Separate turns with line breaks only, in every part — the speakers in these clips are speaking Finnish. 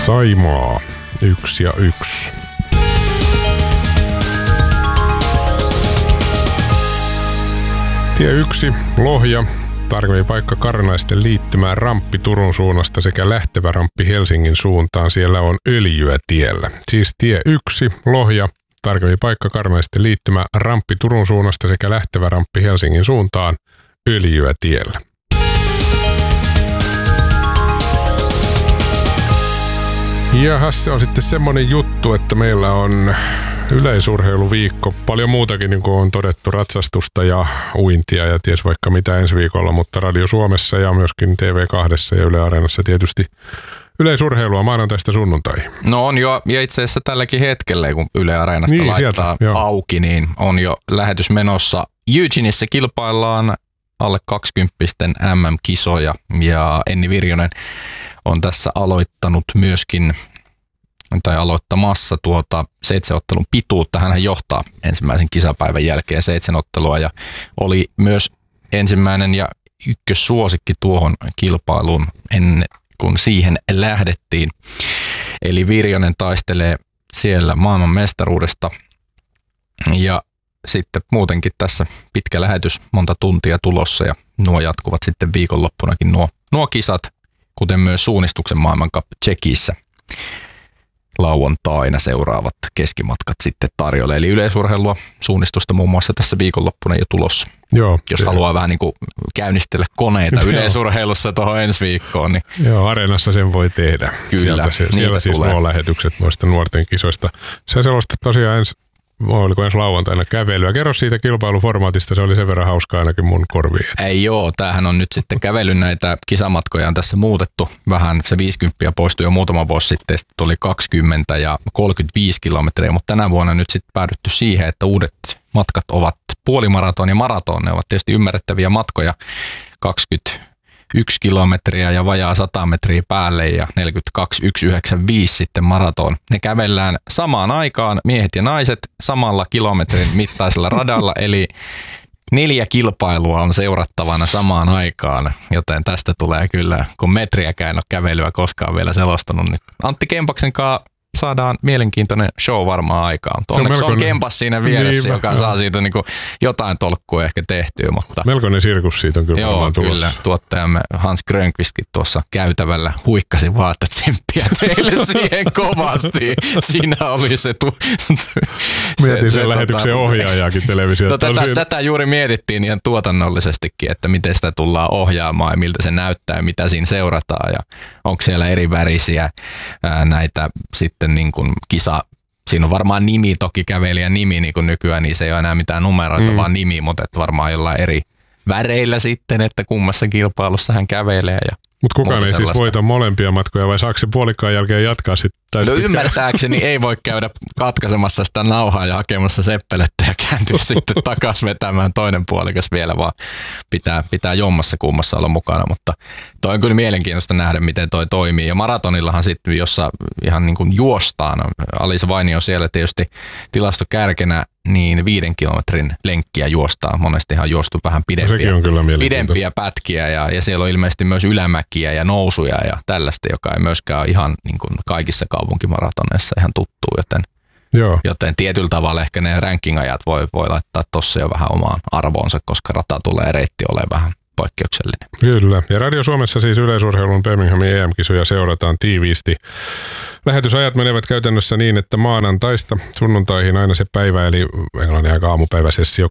Saimaa 1-1. Tie 1, Lohja. Tarkemmin paikka Karnaisten liittymään ramppi Turun suunnasta sekä lähtevä ramppi Helsingin suuntaan. Siellä on öljyä tiellä. Siis tie 1, Lohja. Tarkemmin paikka Karnaisten liittymä ramppi Turun suunnasta sekä lähtevä ramppi Helsingin suuntaan. Öljyä tiellä. Ja se on sitten semmoinen juttu, että meillä on yleisurheiluviikko. Paljon muutakin, niin kuin on todettu, ratsastusta ja uintia ja ties vaikka mitä ensi viikolla, mutta Radio Suomessa ja myöskin TV2 ja Yle Areenassa tietysti yleisurheilua maanantaista sunnuntaihin.
No on jo, ja itse asiassa tälläkin hetkellä, kun Yle Areenasta niin, laittaa sieltä, auki, niin on jo lähetys menossa. Eugeneissa kilpaillaan alle 20-pisten MM-kisoja ja Enni Virjonen on tässä aloittanut myöskin, tai aloittamassa 7 ottelun pituutta. Hänhän johtaa ensimmäisen kisapäivän jälkeen 7 ottelua ja oli myös ensimmäinen ja ykkössuosikki tuohon kilpailuun ennen kuin siihen lähdettiin. Eli Virjonen taistelee siellä maailman mestaruudesta ja sitten muutenkin tässä pitkä lähetys, monta tuntia tulossa ja nuo jatkuvat sitten viikonloppunakin nuo kisat, kuten myös suunnistuksen maailmankap Tšekissä lauantaina seuraavat keskimatkat sitten tarjolle. Eli yleisurheilua, suunnistusta muun muassa tässä viikonloppuna jo tulossa.
Joo,
jos haluaa vähän niin kuin käynnistellä koneita yleisurheilussa tuohon ensi viikkoon. Niin
joo, Areenassa sen voi tehdä.
Kyllä,
siellä siis nuo lähetykset noista nuorten kisoista. Sä selostat tosiaan oliko ensi lauantaina kävelyä. Kerro siitä kilpailuformaatista, se oli sen verran hauskaa ainakin mun korviin.
Ei joo, tämähän on nyt sitten kävely, näitä kisamatkoja on tässä muutettu vähän. Se 50 poistui jo muutama vuosi sitten, sitten tuli 20 ja 35 kilometriä, mutta tänä vuonna nyt sitten päädytty siihen, että uudet matkat ovat puolimaraton ja maraton. Ne ovat tietysti ymmärrettäviä matkoja, 21 kilometriä ja vajaa 100 metriä päälle ja 42,195 sitten maraton. Ne kävellään samaan aikaan, miehet ja naiset, samalla kilometrin mittaisella radalla, eli 4 kilpailua on seurattavana samaan aikaan, joten tästä tulee kyllä, kun metriäkään en ole kävelyä koskaan vielä selostanut, niin Antti Kempaksen kanssa saadaan mielenkiintoinen show varmaan aikaan. Onneksi on Kempas siinä vieressä, niin, joka saa siitä niin kuin jotain tolkkua ehkä tehtyä. Mutta
melkoinen sirkus siitä on kyllä varmaan tulossa.
Kyllä. Tuottajamme Hans Grönqvistkin tuossa käytävällä huikkasi vaan, että tsemppiä teille siihen kovasti. Siinä oli se
mietin sen lähetyksen ohjaajaakin televisiota.
Tätä juuri mietittiin ihan tuotannollisestikin, että miten sitä tullaan ohjaamaan ja miltä se näyttää ja mitä siinä seurataan. Ja onko siellä eri värisiä näitä sitten niin kuin kisa, siinä on varmaan nimi, toki kävelijän nimi niin kuin nykyään, niin se ei ole enää mitään numeroita, vaan nimi, mutta että varmaan jollain eri väreillä sitten, että kummassa kilpailussa hän kävelee.
Mutta kukaan ei siis voita molempia matkoja, vai saako se puolikkaan jälkeen jatkaa sitten?
No ymmärtääkseni ei voi käydä katkaisemassa sitä nauhaa ja hakemassa seppelettä ja kääntyä sitten takaisin vetämään toinen puolikas vielä, vaan pitää jommassa kummassa olla mukana, mutta toi on kyllä mielenkiintoista nähdä, miten toi toimii. Ja maratonillahan sitten, jossa ihan niin kuin juostaan, Alisa Vainio siellä tietysti tilastokärkenä, niin 5 kilometrin lenkkiä juostaa. Monestihan on juostu vähän pidempiä pätkiä ja siellä on ilmeisesti myös ylämäkiä ja nousuja ja tällaista, joka ei myöskään ole ihan niin kuin kaikissa kaupunkimaratoneissa ihan tuttuu, joten tietyllä tavalla ehkä ne ranking-ajat voi laittaa tossa jo vähän omaan arvoonsa, koska rata tulee reitti olemaan vähän poikkeuksellinen.
Kyllä. Ja Radio Suomessa siis yleisurheilun Birminghamin EM-kisoja seurataan tiiviisti. Lähetysajat menevät käytännössä niin, että maanantaista sunnuntaihin aina se päivä, eli englannin aika aamupäiväsessio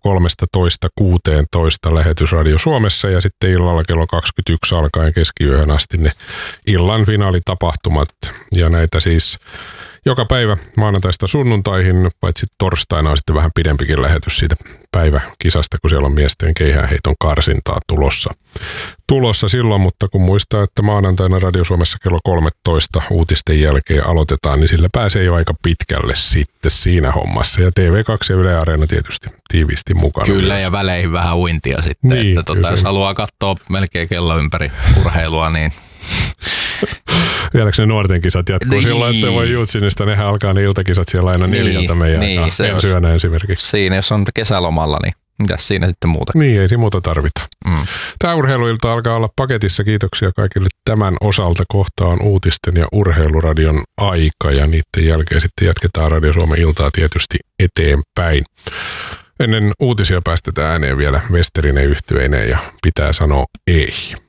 13:16 lähetys Radio Suomessa ja sitten illalla kello 21 alkaen keskiyöhön asti ne illan finaalitapahtumat ja näitä siis joka päivä maanantaista sunnuntaihin, paitsi torstaina on sitten vähän pidempikin lähetys siitä päiväkisasta, kun siellä on miesten keihäänheiton karsintaa tulossa silloin, mutta kun muistaa, että maanantaina Radio Suomessa kello 13 uutisten jälkeen aloitetaan, niin sillä pääsee jo aika pitkälle sitten siinä hommassa. Ja TV2 ja Yle Areena tietysti tiiviisti mukana.
Kyllä, myös. Ja väleihin vähän uintia sitten, niin, että jos haluaa katsoa melkein kello ympäri urheilua, niin
vieläkö ne nuorten kisat jatkuu silloin, että voi Jutsinista, nehän alkaa ne iltakisat siellä aina 4 meidän ensi yönä esimerkiksi.
Siinä, jos on kesälomalla, niin Mitäs siinä sitten muuta?
Niin, ei siinä muuta tarvita. Tämä urheiluilta alkaa olla paketissa. Kiitoksia kaikille tämän osalta. Kohta on uutisten ja urheiluradion aika ja niiden jälkeen sitten jatketaan Radio Suomen iltaa tietysti eteenpäin. Ennen uutisia päästetään ääneen vielä Westerinen yhtyeineen ja pitää sanoa ei.